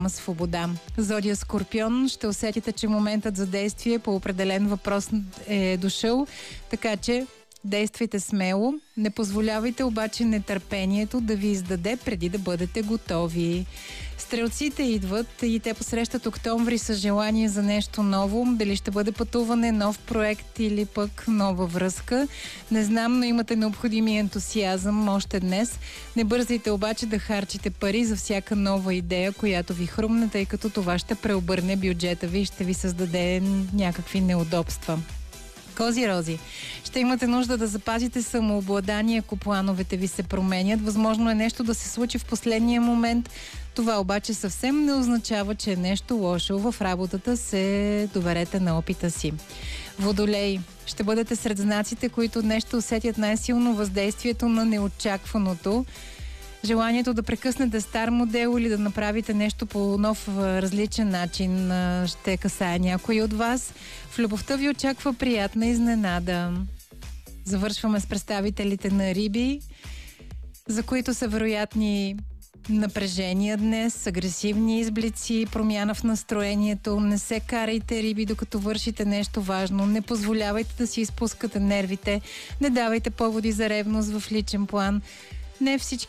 свобода. Зодия Скорпион, ще усетите, че моментът за действие по определен въпрос е дошъл, така че действайте смело. Не позволявайте обаче нетърпението да ви издаде преди да бъдете готови. Стрелците идват и те посрещат октомври с желание за нещо ново. Дали ще бъде пътуване, нов проект или пък нова връзка. Не знам, но имате необходимия ентусиазъм още днес. Не бързайте обаче да харчите пари за всяка нова идея, която ви хрумне, тъй като това ще преобърне бюджета ви и ще ви създаде някакви неудобства. Кози-рози, ще имате нужда да запазите самообладание, ако плановете ви се променят. Възможно е нещо да се случи в последния момент. Това обаче съвсем не означава, че е нещо лошо. В работата се доверете на опита си. Водолей, ще бъдете сред знаците, които днес ще усетят най-силно въздействието на неочакваното. Желанието да прекъснете стар модел или да направите нещо по нов, различен начин ще касае някой от вас. В любовта ви очаква приятна изненада. Завършваме с представителите на Риби, за които са вероятни напрежения днес, агресивни изблици, промяна в настроението. Не се карайте, Риби, докато вършите нещо важно. Не позволявайте да си изпускате нервите. Не давайте поводи за ревност в личен план.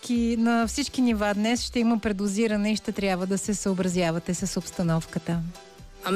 На всички нива днес ще има предозиране и ще трябва да се съобразявате с обстановката.